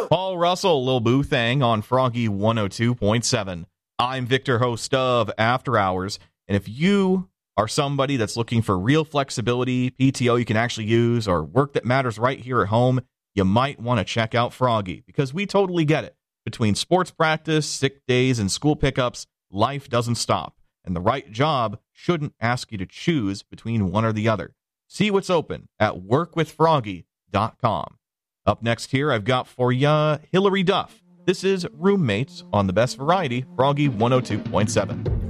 Paul Russell, Lil Boo Thang on Froggy 102.7. I'm Victor, host of After Hours, and if you are somebody that's looking for real flexibility, PTO you can actually use, or work that matters right here at home, you might want to check out Froggy, because we totally get it. Between sports practice, sick days, and school pickups, life doesn't stop, and the right job shouldn't ask you to choose between one or the other. See what's open at workwithfroggy.com. Up next here, I've got for ya Hillary Duff. This is Roommates on the Best Variety, Froggy 102.7.